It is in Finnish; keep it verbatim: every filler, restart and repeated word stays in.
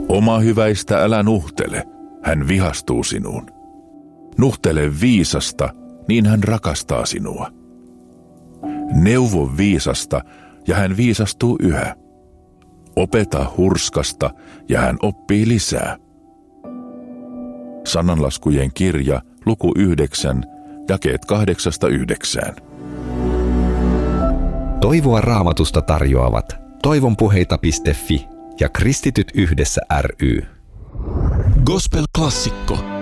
Oma hyväistä älä nuhtele, hän vihastuu sinuun. Nuhtele viisasta, niin hän rakastaa sinua. Neuvo viisasta, ja hän viisastuu yhä. Opeta hurskasta, ja hän oppii lisää. Sananlaskujen kirja, luku yhdeksän, jakeet kahdeksasta yhdeksään. Toivoa Raamatusta tarjoavat toivonpuheita piste fi ja Kristityt yhdessä ry. Gospel-klassikko.